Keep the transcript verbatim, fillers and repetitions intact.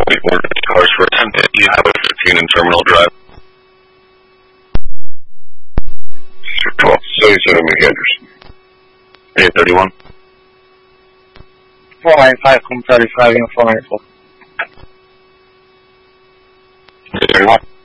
twenty-four cars for ten fifty, Highway fifteen and Terminal Drive. twelve seventy-seven McAndrews. eight thirty-one. four ninety-five, come thirty-five, and four ninety-four. eight thirty-one.